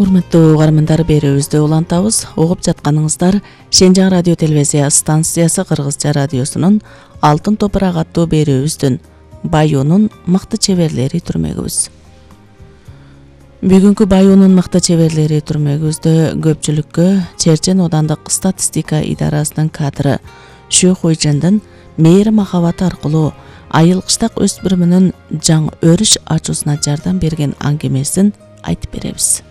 Урматтуу угармандар, берүүбүздү улантабыз. Угуп жатканыңыздар Шенжаң радио телевизия станциясы Кыргызча радиосунун Алтын топурак аттуу берүүбүздүн Баюунун мыкты чеберлери түрмөгүбүз. Бүгүнкү Баюунун мыкты чеберлери түрмөгүбүздө көпчүлүккө Черчен оодандык статистика идарасынын кадры Шүйхуйжандын мээри махабаты аркылуу айыл-кыштак өспүрүмүнүн жаң өрүш ачуусуна жардам берген аңгемесин айтып беребиз.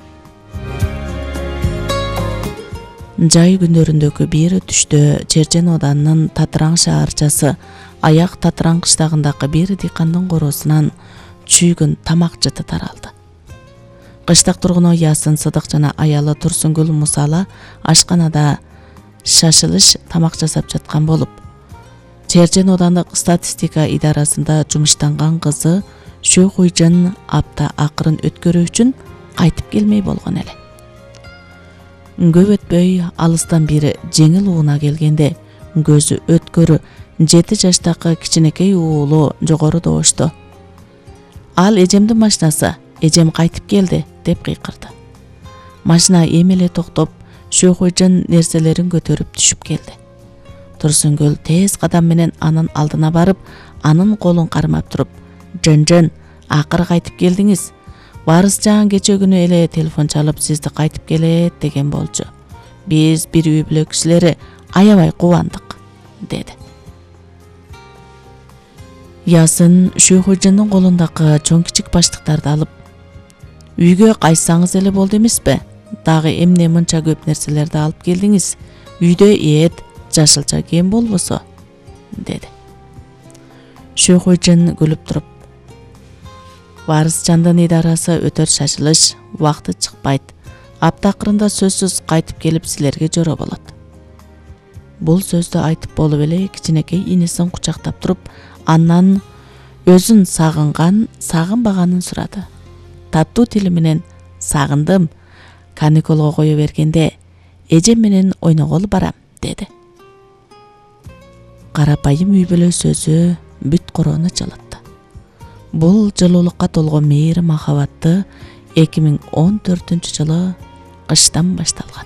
Жай күндөрүндөгү бир түштө Черчен ооданынын Татыраң шаарчасы Аяк Татыраң кыштагындагы бир дыйкандын короосунан чүйгүн тамак жыты таралды. Кыштак тургуну Ясын Сыдык жана аялы Турсунгүл Мусала ашканада шашылыш тамак жасап жаткан болуп, Черчен оодандык статистика идарасында жумуштанган кызы Шүйхуйжан апта акырын өткөрүү үчүн кайтып келмей болгон эле. Көп өтпөй алыстан бири жеңил ууна келгенде көзү өткөрү 7 жаштагы кичинекей уулу жогору добушту. Ал эжемдин машинасы, эжем кайтып келди деп кыйкырды. Машина эмеле токтоп, Шүйхуйжан нерселерин көтөрүп түшүп келди. Турсунгүл тез кадам менен анын алдына барып, анын колун кармап туруп: "Жан, акыры кайтып келдиңиз. Варысжан кече күнү эле телефон чалып сизди кайтып келет деген болчу. Биз бир үй бүлө кишилери аябай кубандык", деди. Ясын Шүйхуйжандын колундагы чоң кичик баштыктарды алып: "Үйгө кайтсаңыз эле болду эмеспи? Дагы эмне мынча көп нерселерди алып келдиңиз? Үйдө эт, жашылча кем болбосо", деди. Шүйхуйжан күлүп туруп: "Варысжандын идарасы өтөр шашылыш, убакыты чыкпайт. Апта акырында сөзсүз кайтып келип силерге жоро болот." Бул сөздү айтып болуп эле кичинекей инисин кучактап туруп, андан өзүн сагынбаганын сурады. Таттуу тили менен: "Сагындым. Каникулга кое бергенде эжем менен ойноголу барам", деди. Карапайым үй бүлө сөзү бүт короону жылытты. Бул жылуулукка толгон мээри махабатты 2014-жылы кыштан башталган.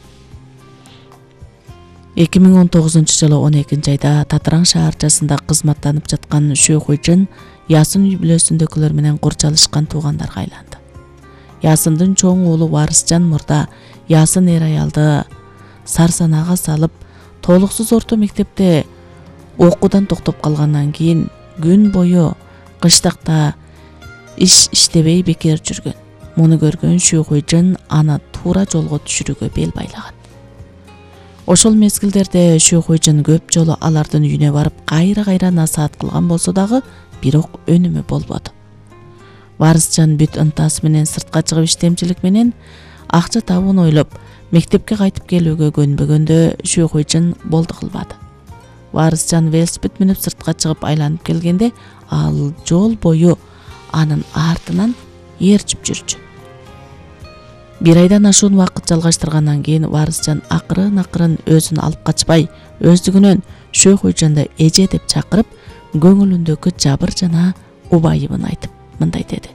2019-жылы 12-айда Татыраң шаарчасында кызматтанып жаткан Шүйхуйжан Ясын үй бүлөсүндөгүлөр менен курчалышкан туугандарга айланды. Ясындын чоң уулу Варысжан мурда Ясын эр аялды сарсанага салып, толуксуз орто мектепте окуудан токтоп калгандан кийин күн бою кыштакта иштебей бекер жүргөн. Муну көргөн Шүйхуйжан аны туура жолго түшүрүүгө бел байлаган. Ошол мезгилдерде Шүйхуйжан көп жолу алардын үйүнө барып кайра насаат кылган болсо дагы бирок өнүмү болбоду. Варысжан бүт ынтасы менен сыртка чыгып иштемчилик менен акча табууну ойлоп, мектепке кайтып келүүгө көнбөгөндө Шүйхуйжан болду кылбады. Варысжан велосипед минип сыртка чыгып айланып келгенде ал жол бою анын артынан ээрчип жүрчү. Бир айдан ашуун убакыт жалгаштыргандан кийин Варысжан акырын өзүн алып качпай, өздүгүнөн Шүйхуйжанды эже деп чакырып, көңүлүндөгү жабыр жана убайыбын айтып мындай деди: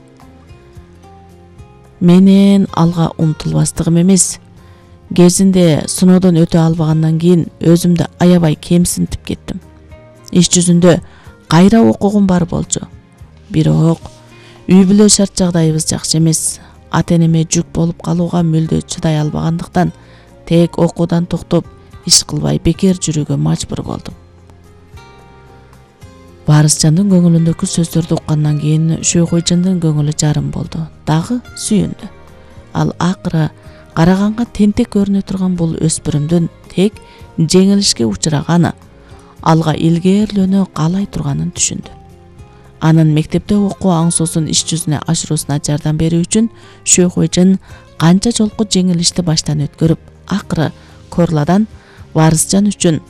"Менен алга умтулбастыгым эмес. Кезинде сыноодон өтө албагандан кийин өзүмдү аябай кемсинтип кеттим. Иш жүзүндө кайра окугум бар болчу. Бирок үй бүлө шарт жагдайыбыз жакшы эмес. Ата-энеме жүк болуп калууга мүлдө чыдай албагандыктан тек окуудан токтоп, иш кылбай бекер жүрүүгө мажбур болдум." Варысжандын көңүлүндөгү сөздөрдү уккандан кийин Шүйхуйжандын көңүлү жарым болду, дагы сүйүндү. Ал акыры караганга тентек көрүнө турган бул өспүрүмдүн тек жеңилишке учураганы, алга илгээрлөнө каалай турганын түшүндү. Анын мектепте окуу аңсоосун иш жүзүнө ашыруусуна жардам берүү үчүн Шүйхуйжан канча жолку жеңилишти баштан өткөрүп, акыры Корладан Варысжан үчүн